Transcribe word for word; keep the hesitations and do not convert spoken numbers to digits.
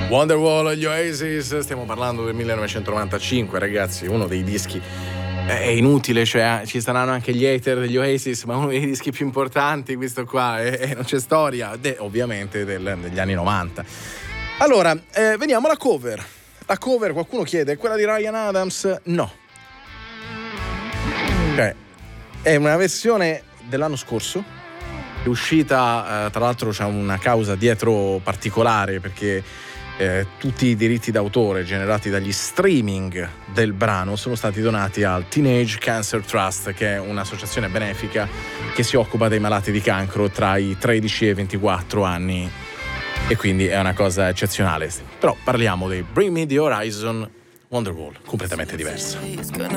Wonderwall, gli Oasis, stiamo parlando del millenovecentonovantacinque, ragazzi, uno dei dischi è inutile, cioè ci saranno anche gli hater degli Oasis, ma uno dei dischi più importanti, questo qua, e, e non c'è storia, de, ovviamente del, degli anni novanta. Allora, eh, veniamo alla cover. La cover, qualcuno chiede, è quella di Ryan Adams? No. Cioè, è una versione dell'anno scorso, è uscita, eh, tra l'altro c'è una causa dietro particolare, perché Eh, tutti i diritti d'autore generati dagli streaming del brano sono stati donati al Teenage Cancer Trust, che è un'associazione benefica che si occupa dei malati di cancro tra i tredici e i ventiquattro anni, e quindi è una cosa eccezionale. Però parliamo dei Bring Me the Horizon, Wonderwall, completamente diverso.